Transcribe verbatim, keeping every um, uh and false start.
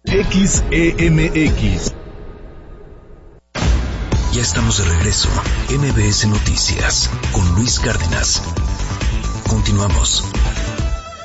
X E M X. Ya estamos de regreso. M B S Noticias con Luis Cárdenas. Continuamos.